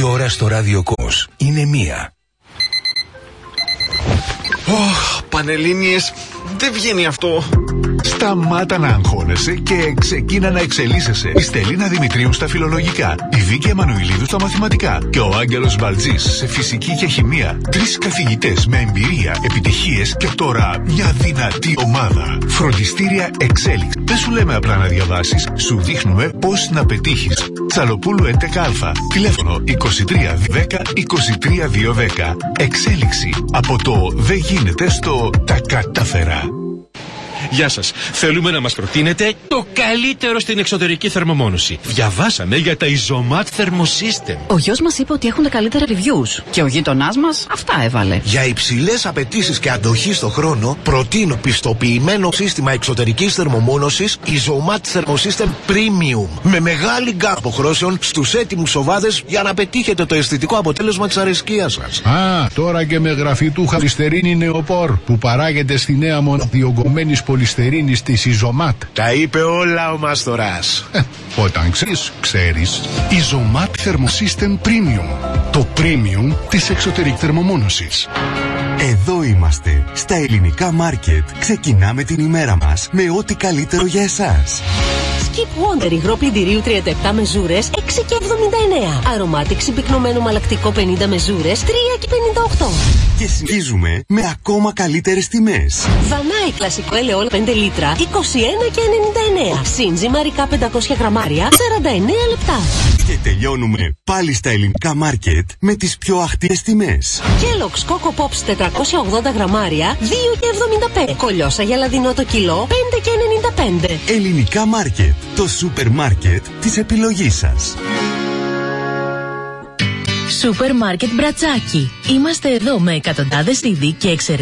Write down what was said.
Η ώρα στο ραδιοκός είναι 1. Πανελλήνιες, δεν βγαίνει αυτό. Σταμάτα να αγχώνεσαι και ξεκίνα να εξελίσσεσαι. Η Στελίνα Δημητρίου στα φιλολογικά, η Βίκη Εμμανουηλίδου στα μαθηματικά και ο Άγγελος Μπαλτζής σε φυσική και χημεία. 3 καθηγητές με εμπειρία, επιτυχίες και τώρα μια δυνατή ομάδα. Φροντιστήρια Εξέλιξη. Δεν σου λέμε απλά να διαβάσεις, σου δείχνουμε πώς να πετύχεις. Τσαλοπούλου 11α. Τηλέφωνο 23 10 23 210. Εξέλιξη. Από το δεν γίνεται στο τα κατάφερα. Γεια σας. Θέλουμε να μας προτείνετε το καλύτερο στην εξωτερική θερμομόνωση. Διαβάσαμε για τα Isomat Thermosystem. Ο γιος μας είπε ότι έχουν τα καλύτερα reviews. Και ο γείτονάς μας αυτά έβαλε. Για υψηλές απαιτήσεις και αντοχή στο χρόνο, προτείνω πιστοποιημένο σύστημα εξωτερικής θερμομόνωσης Isomat Thermosystem Premium. Με μεγάλη γκάμα αποχρώσεων στους έτοιμους σοβάδες για να πετύχετε το αισθητικό αποτέλεσμα της αρεσκίας σας. Τώρα και με γραφιτούχα πολυστερίνη νεοπόρ που παράγεται στη νέα μονοδιογκωμένης πολυστερίνης της Isomat. Τα είπε όλα ο Μαστοράς. Όταν ξέρεις. Isomat Thermosystem Premium. Το premium της εξωτερικής θερμομόνωσης. Εδώ είμαστε, στα ελληνικά μάρκετ. Ξεκινάμε την ημέρα μας με ό,τι καλύτερο για εσάς. Skip Wonder υγρό πλυντηρίου 37 μεζούρες 6,79. Αρωμάτιξη πυκνωμένου μαλακτικό 50 μεζούρες 3,58. Και συνεχίζουμε με ακόμα καλύτερες τιμές. Βανάι κλασικό ελαιόλ 5 λίτρα 21,99. Σίνζι μαρικά 500 γραμμάρια 49 λεπτά. Και τελειώνουμε πάλι στα ελληνικά μάρκετ με τις πιο αχτιές τιμές. Kellogg's Coco Pops 480 γραμμάρια 2,75. Κολιόσα για λαδινό το κιλό 5,95. Ελληνικά μάρκετ, το σούπερ μάρκετ της επιλογής σας. Σούπερ μάρκετ Μπρατσάκι. Είμαστε εδώ με εκατοντάδες είδη και εξαιρετικές